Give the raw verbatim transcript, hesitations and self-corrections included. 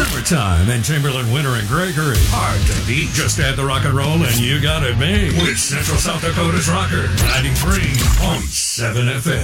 Summertime and Chamberlain, Winter, and Gregory. Hard to beat. Just add the rock and roll and you got it made. With Central South Dakota's Rocker. ninety-three point seven F M.